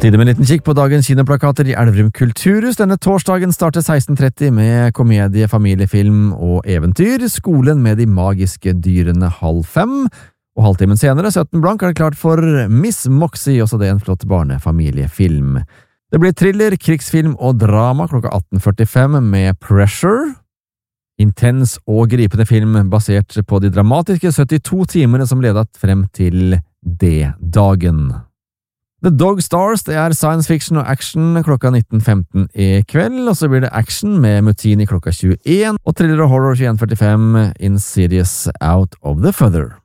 Tide med en liten kikk på dagens kinoplakater i Elverum Kulturhus. Denne torsdagen starter 16:30 med komedie, familiefilm og eventyr. Skolen med de magiske dyrene 4:30. Og halvtimen senere, 17 blank, er det klart for Miss Moxie, også det en flott barnefamiliefilm. Det blir thriller, krigsfilm og drama klokka 18:45 med Pressure. Intens og gripende film basert på de dramatiske 72 timene som ledet frem til D-dagen. The Dog Stars, det er science fiction og action klokka 19:15 i kveld, og så blir det action med Mutini klokka 21, og thriller og horror 21:45 Insidious Out of the Feather.